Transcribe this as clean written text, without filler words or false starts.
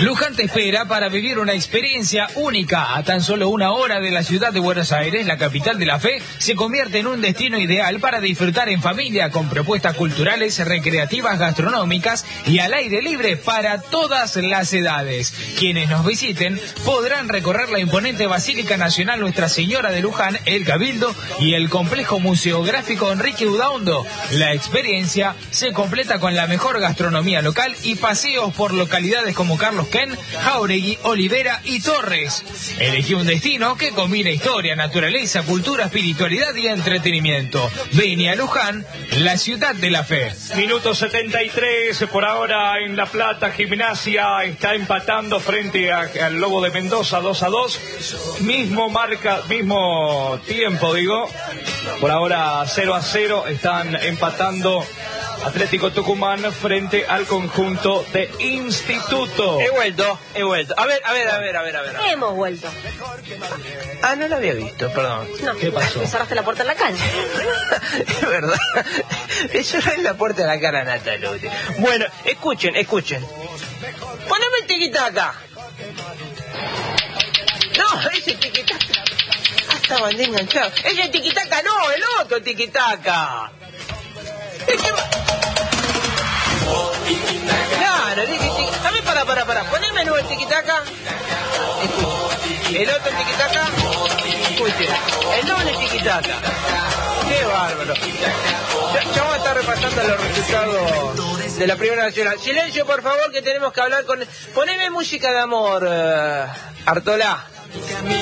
Luján te espera para vivir una experiencia única. A tan solo 1 hora de la ciudad de Buenos Aires, la capital de la fe, se convierte en un destino ideal para disfrutar en familia con propuestas culturales, recreativas, gastronómicas y al aire libre para todas las edades. Quienes nos visiten podrán recorrer la imponente Basílica Nacional Nuestra Señora de Luján, el Cabildo y el complejo museográfico Enrique Udaondo. La experiencia se completa con la mejor gastronomía local y paseos por localidades como Carlos Ken, Jáuregui, Olivera y Torres. Elegí un destino que combina historia, naturaleza, cultura, espiritualidad y entretenimiento. Vení a Luján, la ciudad de la fe. Minuto 73, por ahora en La Plata, Gimnasia está empatando frente al Lobo de Mendoza, 2-2. Mismo tiempo, digo. Por ahora 0-0 están empatando Atlético Tucumán frente al conjunto de Instituto. He vuelto. A ver. Hemos vuelto. Ah, no lo había visto, perdón. No, ¿Qué pasó? me cerraste la puerta en la cancha. Es verdad. Eso no es la puerta de la cara, Nataluti. Bueno, escuchen. Poneme el tiquitaca. No, ese tiquitaca. Ah, estaban enganchados. Ese tiquitaca no, el otro tiquitaca. Claro, a ver, para. Poneme nuevo el tiquitaca. Escuchen. El otro tiquitaca. Escuchen. El doble tiquitaca. Qué bárbaro. Ya vamos a estar repasando los resultados de la Primera Nacional. Silencio, por favor, que tenemos que hablar con... Poneme música de amor, Artolá.